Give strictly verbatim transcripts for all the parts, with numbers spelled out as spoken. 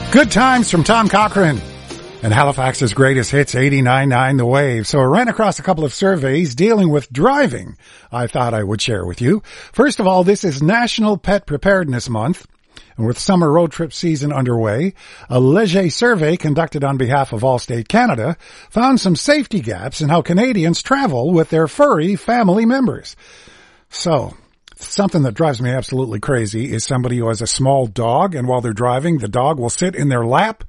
Good times from Tom Cochrane and Halifax's greatest hits, eighty-nine point nine The Wave. So I ran across a couple of surveys dealing with driving I thought I would share with you. First of all, this is National Pet Preparedness Month. And with summer road trip season underway, a Leger survey conducted on behalf of Allstate Canada found some safety gaps in how Canadians travel with their furry family members. So, something that drives me absolutely crazy is somebody who has a small dog, and while they're driving, the dog will sit in their lap.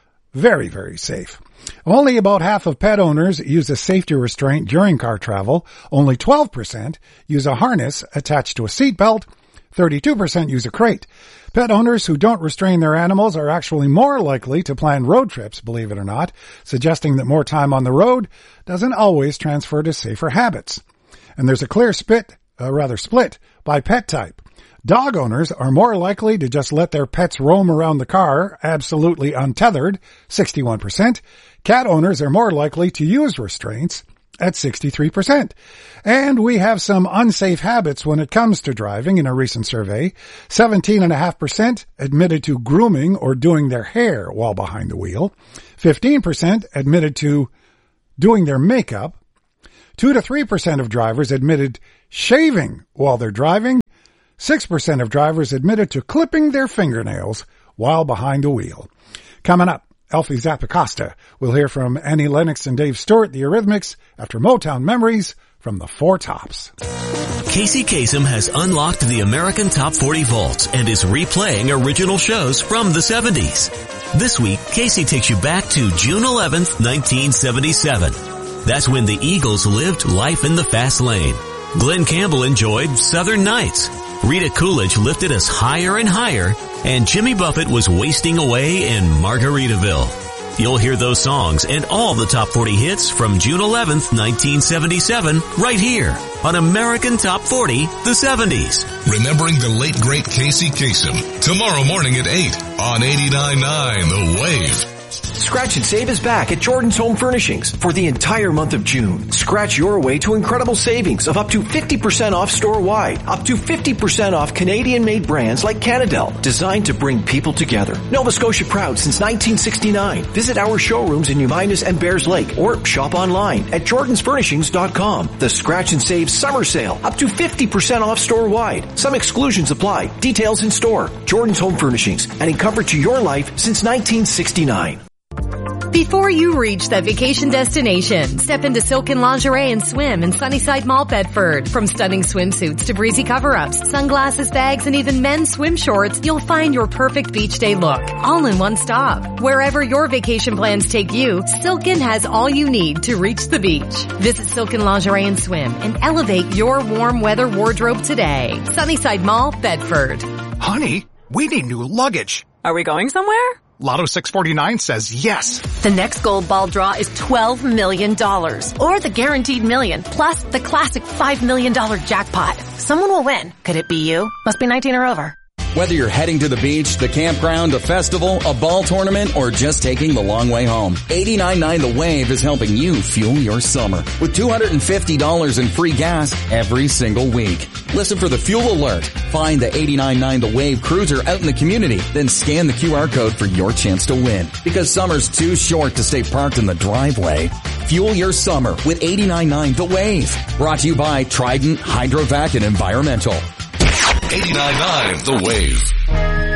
Very, very safe. Only about half of pet owners use a safety restraint during car travel. Only twelve percent use a harness attached to a seatbelt. thirty-two percent use a crate. Pet owners who don't restrain their animals are actually more likely to plan road trips, believe it or not, suggesting that more time on the road doesn't always transfer to safer habits. And there's a clear split, uh, rather split by pet type. Dog owners are more likely to just let their pets roam around the car, absolutely untethered, sixty-one percent. Cat owners are more likely to use restraints, at sixty-three percent. And we have some unsafe habits when it comes to driving in a recent survey. seventeen point five percent admitted to grooming or doing their hair while behind the wheel. fifteen percent admitted to doing their makeup. two to three percent of drivers admitted shaving while they're driving. six percent of drivers admitted to clipping their fingernails while behind the wheel. Coming up, Elfie Zappacosta. We'll hear from Annie Lennox and Dave Stewart, the Eurythmics, after Motown Memories from the Four Tops. Casey Kasem has unlocked the American Top forty Vault and is replaying original shows from the seventies. This week, Casey takes you back to June eleventh, nineteen seventy-seven. That's when the Eagles lived life in the fast lane. Glenn Campbell enjoyed Southern Nights. Rita Coolidge lifted us higher and higher, and Jimmy Buffett was wasting away in Margaritaville. You'll hear those songs and all the top forty hits from June eleventh, nineteen seventy-seven, right here on American Top forty, the seventies. Remembering the late great Casey Kasem, tomorrow morning at eight on eighty-nine point nine The Wave. Scratch and Save is back at Jordan's Home Furnishings for the entire month of June. Scratch your way to incredible savings of up to fifty percent off store-wide, up to fifty percent off Canadian-made brands like Canadel, designed to bring people together. Nova Scotia proud since nineteen sixty-nine. Visit our showrooms in Uminas and Bears Lake or shop online at jordans furnishings dot com. The Scratch and Save Summer Sale, up to fifty percent off store-wide. Some exclusions apply. Details in store. Jordan's Home Furnishings, adding comfort to your life since nineteen sixty-nine. Before you reach that vacation destination, step into Silken Lingerie and Swim in Sunnyside Mall, Bedford. From stunning swimsuits to breezy cover-ups, sunglasses, bags, and even men's swim shorts, you'll find your perfect beach day look, all in one stop. Wherever your vacation plans take you, Silken has all you need to reach the beach. Visit Silken Lingerie and Swim and elevate your warm weather wardrobe today. Sunnyside Mall, Bedford. Honey, we need new luggage. Are we going somewhere? Lotto six forty-nine says yes. The next gold ball draw is twelve million dollars. Or the guaranteed million, plus the classic five million dollars jackpot. Someone will win. Could it be you? Must be nineteen or over. Whether you're heading to the beach, the campground, a festival, a ball tournament, or just taking the long way home, eighty-nine point nine The Wave is helping you fuel your summer with two hundred fifty dollars in free gas every single week. Listen for the fuel alert. Find the eighty-nine point nine The Wave cruiser out in the community, then scan the Q R code for your chance to win. Because summer's too short to stay parked in the driveway. Fuel your summer with eighty-nine point nine The Wave. Brought to you by Trident, Hydrovac, and Environmental. eighty-nine point nine The Wave.